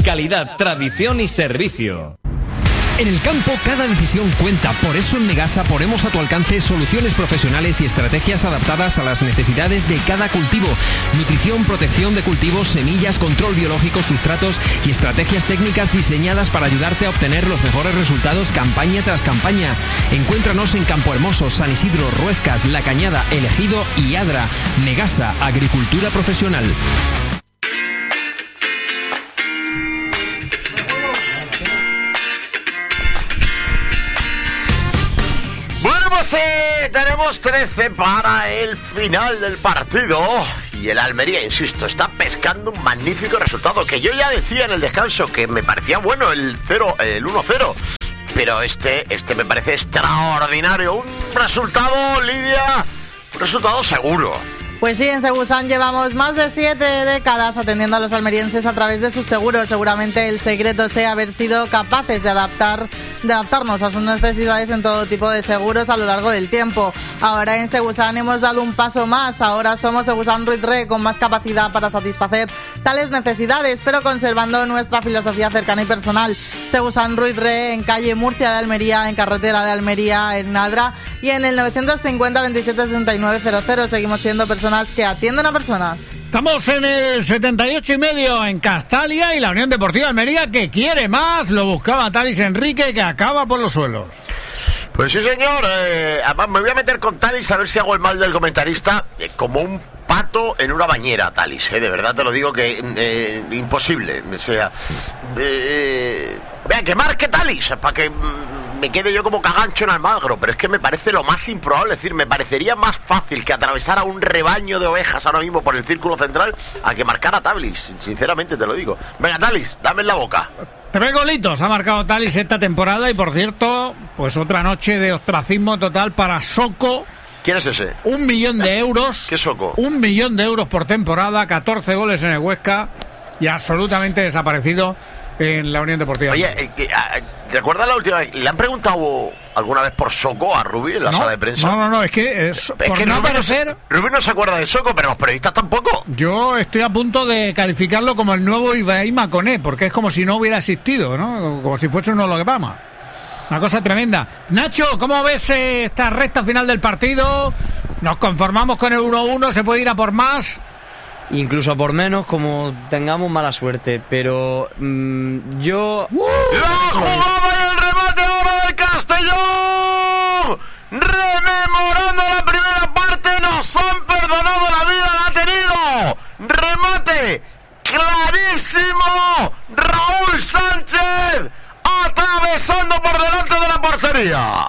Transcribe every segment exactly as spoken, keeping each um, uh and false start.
Calidad, tradición y servicio. En el campo cada decisión cuenta, por eso en Megasa ponemos a tu alcance soluciones profesionales y estrategias adaptadas a las necesidades de cada cultivo. Nutrición, protección de cultivos, semillas, control biológico, sustratos y estrategias técnicas diseñadas para ayudarte a obtener los mejores resultados campaña tras campaña. Encuéntranos en Campo Hermoso, San Isidro, Ruescas, La Cañada, El Ejido y Adra. Megasa, agricultura profesional. Sí, tenemos trece para el final del partido y el Almería, insisto, está pescando un magnífico resultado que yo ya decía en el descanso que me parecía bueno el cero, el uno cero, pero este, este me parece extraordinario, un resultado, Lidia, un resultado seguro. Pues sí, en Segusan llevamos más de siete décadas atendiendo a los almerienses a través de sus seguros. Seguramente el secreto sea haber sido capaces de adaptar, de adaptarnos a sus necesidades en todo tipo de seguros a lo largo del tiempo. Ahora en Segusan hemos dado un paso más. Ahora somos Segusan Ruiz Re con más capacidad para satisfacer tales necesidades, pero conservando nuestra filosofía cercana y personal. Segusan Ruiz Re en calle Murcia de Almería, en carretera de Almería, en Nadra, y en el novecientos cincuenta veintisiete sesenta y nueve cero cero. Seguimos siendo personas que atienden a personas. Estamos en el setenta y ocho y medio en Castalia y la Unión Deportiva Almería, que quiere más, lo buscaba Talis Enrique, que acaba por los suelos. Pues sí, señor. Eh, además me voy a meter con Talis a ver si hago el mal del comentarista, eh, como un pato en una bañera, Talis, eh, de verdad te lo digo que eh, imposible. O sea, eh, vea, que marque Talis para que mm, me quede yo como cagancho en Almagro, pero es que me parece lo más improbable. Es decir, me parecería más fácil que atravesara un rebaño de ovejas ahora mismo por el círculo central a que marcara Talis, sinceramente te lo digo. Venga, Talis, dame en la boca. Tres golitos ha marcado Talis esta temporada y, por cierto, pues otra noche de ostracismo total para Soco. ¿Quién es ese? Un millón de euros. ¿Qué Soco? Un millón de euros por temporada, catorce goles en el Huesca y absolutamente desaparecido en la Unión Deportiva. Oye, eh, ¿recuerdas la última vez? ¿Le han preguntado alguna vez por Soco a Rubí en la no, sala de prensa? No, no, no, es que, es, es por que no Rubí, aparecer, no se, Rubí no se acuerda de Soco, pero los periodistas tampoco. Yo estoy a punto de calificarlo como el nuevo Ibrahima Koné, porque es como si no hubiera existido, ¿no? Como si fuese uno de los que vama. Una cosa tremenda. Nacho, ¿cómo ves eh, esta recta final del partido? ¿Nos conformamos con el uno uno? ¿Se puede ir a por más? Incluso por menos, como tengamos mala suerte. Pero mmm, yo... ¡Uh! ¡La jugada y el remate ahora del Castellón! Rememorando la primera parte, nos han perdonado la vida, la ha tenido. Remate clarísimo. Raúl Sánchez atravesando por delante de la portería.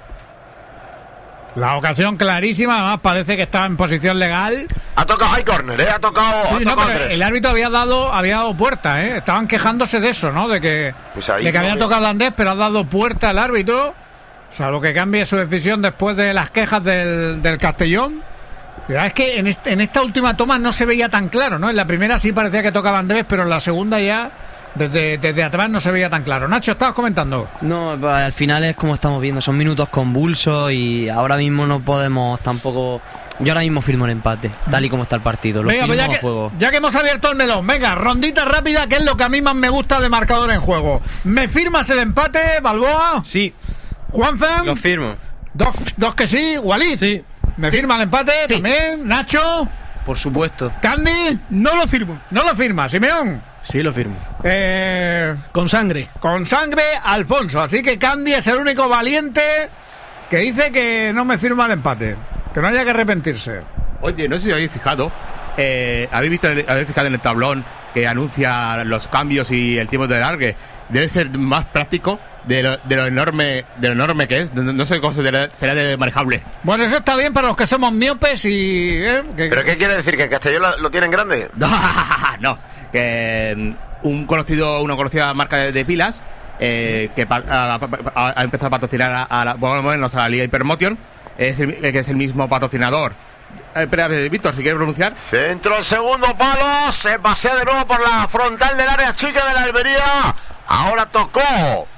La ocasión clarísima, además parece que está en posición legal. Ha tocado high corner, ¿eh? Ha tocado, sí, ha no, tocado pero tres. El árbitro había dado, había dado puerta, ¿eh? Estaban quejándose de eso, ¿no? De que, pues ahí, de que no, había no. tocado Andés, pero ha dado puerta al árbitro. O sea, lo que cambia es su decisión después de las quejas del, del Castellón. La verdad es que en, este, en esta última toma no se veía tan claro, ¿no? En la primera sí parecía que tocaba Andrés, pero en la segunda ya... Desde, desde atrás no se veía tan claro. Nacho, estabas comentando. No, al final es como estamos viendo, son minutos convulsos y ahora mismo no podemos tampoco... Yo ahora mismo firmo el empate, tal y como está el partido. Lo venga, pues ya, que, juego. ya que hemos abierto el melón, venga, rondita rápida, que es lo que a mí más me gusta de marcador en juego. ¿Me firmas el empate, Balboa? Sí. ¿Juanza? Lo firmo. Dos, dos que sí, Walid. Sí. ¿Me sí. firma el empate sí. también? ¿Nacho? Por supuesto. ¿Candy? No lo firmo. ¿No lo firma, Simeón? Sí, lo firmo. Eh, con sangre. Con sangre, Alfonso. Así que Candy es el único valiente que dice que no me firma el empate. Que no haya que arrepentirse. Oye, no sé si habéis fijado. Eh, ¿Habéis visto, habéis fijado en el tablón que anuncia los cambios y el tiempo de largue? Debe ser más práctico de lo, de lo enorme de lo enorme que es. No, no sé cómo será, será de manejable. Bueno, eso está bien para los que somos miopes y... ¿eh? Que, ¿Pero qué quiere decir? ¿Que Castellón lo, lo tienen grande? No, que un conocido, una conocida marca de, de pilas eh, que pa, a, a, a empezado a patrocinar a, a, la, bueno, a la Liga Hypermotion, es el, que es el mismo patrocinador. Eh, espera, Víctor, si quieres pronunciar. Centro al segundo palo, se pasea de nuevo por la frontal del área chica de la Almería. Ahora tocó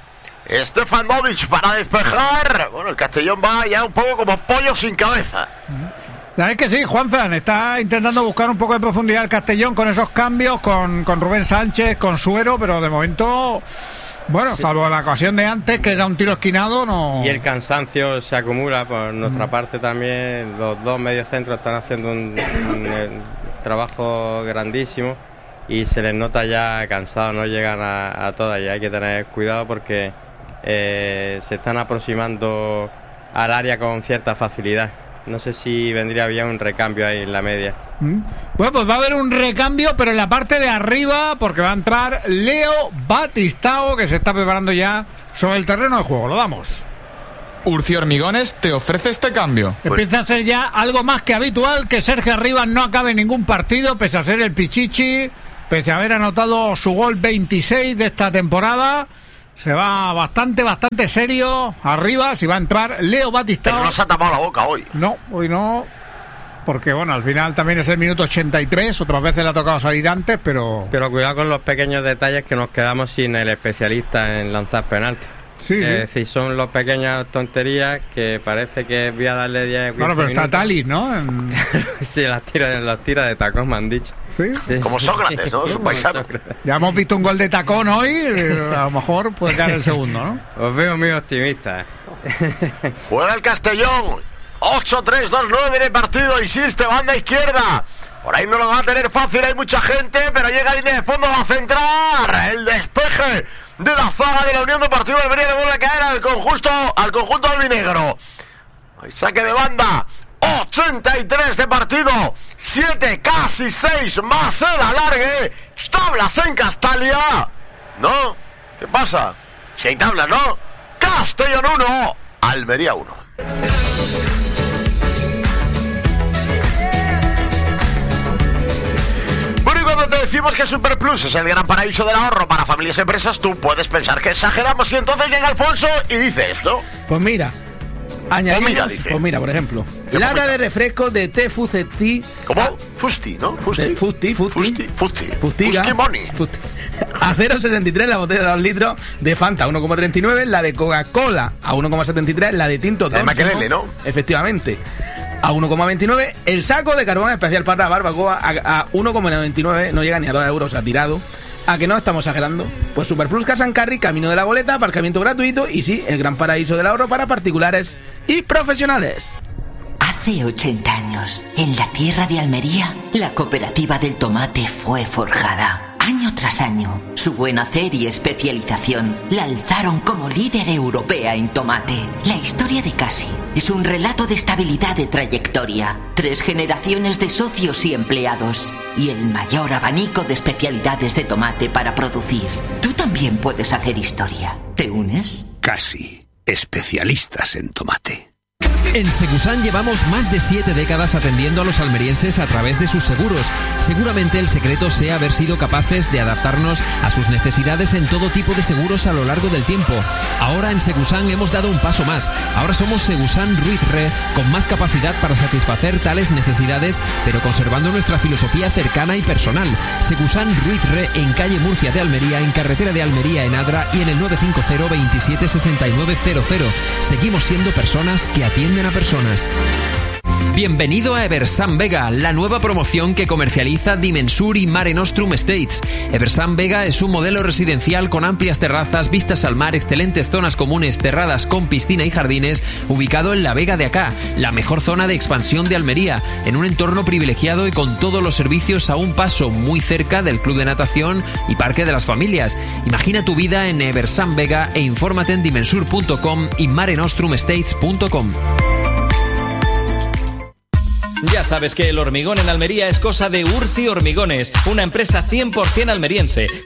Stefanovic para despejar. Bueno, el Castellón va ya un poco como pollo sin cabeza. La verdad es que sí, Juanfran está intentando buscar un poco de profundidad el Castellón con esos cambios, con, con Rubén Sánchez, con Suero, pero de momento, bueno, sí. Salvo la ocasión de antes, que era un tiro esquinado, no... Y el cansancio se acumula por nuestra mm. parte también. Los dos mediocentros están haciendo un, un, un trabajo grandísimo y se les nota ya cansados, no llegan a, a todas, y hay que tener cuidado porque eh, se están aproximando al área con cierta facilidad. No sé si vendría bien un recambio ahí en la media. Mm. Bueno, pues va a haber un recambio, pero en la parte de arriba, porque va a entrar Leo Batistao, que se está preparando ya sobre el terreno de juego. Lo damos. Urci Hormigones te ofrece este cambio. Empieza a ser ya algo más que habitual que Sergio Arribas no acabe ningún partido, pese a ser el Pichichi, pese a haber anotado su gol veintiséis de esta temporada. Se va bastante, bastante serio arriba, si va a entrar Leo Batistao. Pero no se ha tapado la boca hoy. No, hoy no, porque bueno, al final también es el minuto ochenta y tres, otras veces le ha tocado salir antes, pero... Pero cuidado con los pequeños detalles que nos quedamos sin el especialista en lanzar penaltis. Sí, es sí. decir, son las pequeñas tonterías que parece que voy a darle diez, Bueno, pero minutos. está Talis, ¿no? En... sí, las tira, las tira de tacón me han dicho. ¿Sí? Sí. Como Sócrates, ¿no? Su paisano. Ya hemos visto un gol de tacón hoy, a lo mejor puede caer el segundo, ¿no? Os veo muy optimistas. Juega el Castellón. ocho tres dos nueve de partido. Insiste, banda izquierda. Por ahí no lo va a tener fácil, hay mucha gente, pero llega a línea de fondo, va a centrar. El despeje de la zaga de la Unión Deportiva Almería le vuelve a caer al conjunto, al conjunto albinegro. Hay saque de banda. ochenta y tres de partido. siete, casi seis más el alargue. Tablas en Castalia. ¿No? ¿Qué pasa? Si hay tablas, ¿no? Castellón uno, Almería uno. Te decimos que Superplus es el gran paraíso del ahorro para familias y empresas, tú puedes pensar que exageramos y entonces llega Alfonso y dice esto. Pues mira, añadimos, pues mira, dice. Pues mira, por ejemplo, lata de refresco de té Fusti. ¿Cómo? Ah, Fusti, ¿no? Fusti. Fusti, Fusti. Fusti, Fusti. Fustiga. Fusti Money. Fusti. A cero coma sesenta y tres la botella de dos litros de Fanta, uno coma treinta y nueve, la de Coca-Cola a uno coma setenta y tres, la de Tinto de Maquelele, ¿no? Efectivamente. A uno coma veintinueve, el saco de carbón especial para la barbacoa a, a uno coma noventa y nueve, no llega ni a dos euros, ha tirado. ¿A que no estamos exagerando? Pues Superplus Cash and Carry, camino de la Goleta, aparcamiento gratuito y sí, el gran paraíso del ahorro para particulares y profesionales. Hace ochenta años, en la tierra de Almería, la cooperativa del tomate fue forjada. Año tras año, su buen hacer y especialización la alzaron como líder europea en tomate. La historia de Casi es un relato de estabilidad de trayectoria, tres generaciones de socios y empleados y el mayor abanico de especialidades de tomate para producir. Tú también puedes hacer historia. ¿Te unes? Casi, especialistas en tomate. En Segusan llevamos más de siete décadas atendiendo a los almerienses a través de sus seguros. Seguramente el secreto sea haber sido capaces de adaptarnos a sus necesidades en todo tipo de seguros a lo largo del tiempo. Ahora en Segusan hemos dado un paso más. Ahora somos Segusan Ruiz Re, con más capacidad para satisfacer tales necesidades, pero conservando nuestra filosofía cercana y personal. Segusan Ruiz Re en calle Murcia de Almería, en carretera de Almería en Adra y en el nueve cinco cero, veintisiete sesenta y nueve cero cero. Seguimos siendo personas que atienden a personas. Bienvenido a Eversan Vega, la nueva promoción que comercializa Dimensur y Mare Nostrum Estates. Eversan Vega es un modelo residencial con amplias terrazas, vistas al mar, excelentes zonas comunes cerradas con piscina y jardines, ubicado en la Vega de Acá, la mejor zona de expansión de Almería, en un entorno privilegiado y con todos los servicios a un paso, muy cerca del club de natación y parque de las familias. Imagina tu vida en Eversan Vega e infórmate en dimensur punto com y mare nostrum estates punto com. Ya sabes que el hormigón en Almería es cosa de Urci Hormigones, una empresa cien por ciento almeriense.